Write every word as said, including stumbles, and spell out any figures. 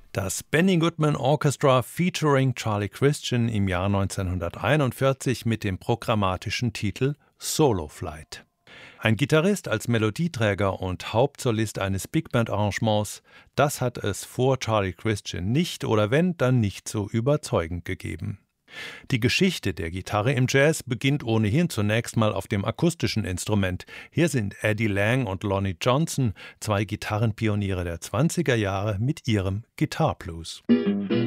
Das Benny Goodman Orchestra featuring Charlie Christian im Jahr neunzehnhunderteinundvierzig mit dem programmatischen Titel Solo Flight. Ein Gitarrist als Melodieträger und Hauptsolist eines Big-Band-Arrangements, das hat es vor Charlie Christian nicht oder wenn, dann nicht so überzeugend gegeben. Die Geschichte der Gitarre im Jazz beginnt ohnehin zunächst mal auf dem akustischen Instrument. Hier sind Eddie Lang und Lonnie Johnson, zwei Gitarrenpioniere der zwanziger Jahre mit ihrem Guitar Blues.